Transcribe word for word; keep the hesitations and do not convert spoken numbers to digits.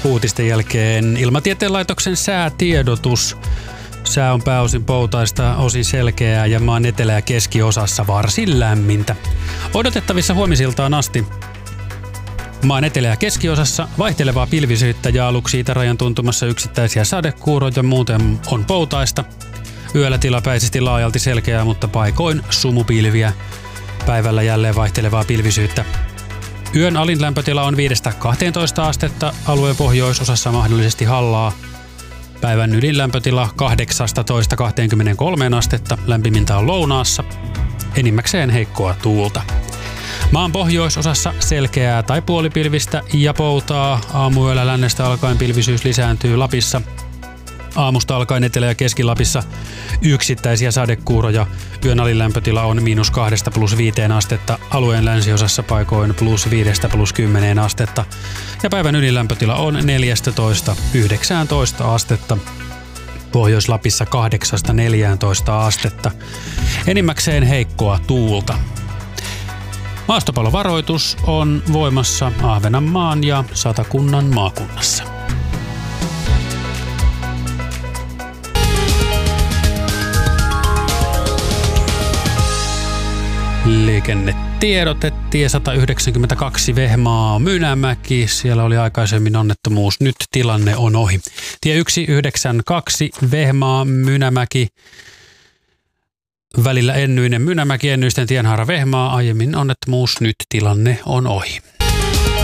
Uutisten jälkeen Ilmatieteen laitoksen säätiedotus. Sää on pääosin poutaista, osin selkeää ja maan etelä- ja keskiosassa varsin lämmintä. Odotettavissa huomisiltaan asti maan etelä- ja keskiosassa vaihtelevaa pilvisyyttä ja aluksi itärajan tuntumassa yksittäisiä sadekuuroja, muuten on poutaista. Yöllä tilapäisesti laajalti selkeää, mutta paikoin sumupilviä. Päivällä jälleen vaihtelevaa pilvisyyttä. Yön alin lämpötila on viidestä kahteentoista astetta, alueen pohjoisosassa mahdollisesti hallaa. Päivän ylin lämpötila kahdeksastatoista kahteenkymmeneenkolmeen astetta, lämpimintä on lounaassa, enimmäkseen heikkoa tuulta. Maan pohjoisosassa selkeää tai puolipilvistä ja poutaa. Aamuyöllä lännestä alkaen pilvisyys lisääntyy Lapissa. Aamusta alkaen Etelä- ja Keski-Lapissa yksittäisiä sadekuuroja. Yön alin lämpötila on miinus kahdesta plus viiteen astetta. Alueen länsiosassa paikoin plus viidestä plus kymmeneen astetta. Ja päivän ylin lämpötila on neljästätoista yhdeksääntoista astetta. Pohjois-Lapissa kahdeksasta neljääntoista astetta. Enimmäkseen heikkoa tuulta. Maastopallovaroitus on voimassa Ahvenanmaan ja Satakunnan maakunnassa. Liikennetiedote, tie sata yhdeksänkymmentäkaksi Vehmaa Mynämäki. Siellä oli aikaisemmin onnettomuus, nyt tilanne on ohi. Tie yksi yhdeksänkymmentäkaksi Vehmaa Mynämäki. Välillä Ennyinen Mynämäki, Ennyisten tienhaara Vehmaa. Aiemmin onnettomuus, nyt tilanne on ohi.